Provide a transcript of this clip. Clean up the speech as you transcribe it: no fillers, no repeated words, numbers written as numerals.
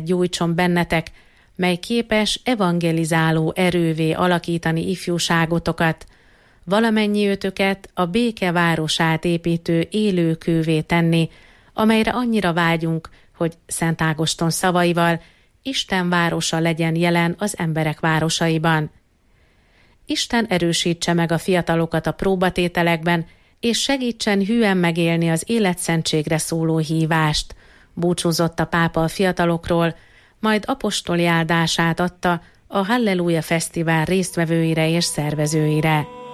gyújtson bennetek, mely képes evangelizáló erővé alakítani ifjúságotokat, valamennyi őtöket a béke városát építő élőkővé tenni, amelyre annyira vágyunk, hogy Szent Ágoston szavaival Isten városa legyen jelen az emberek városaiban. Isten erősítse meg a fiatalokat a próbatételekben, és segítsen hűen megélni az életszentségre szóló hívást, búcsúzott a pápa a fiatalokról, majd apostoli áldását adta a Halleluja Fesztivál résztvevőire és szervezőire.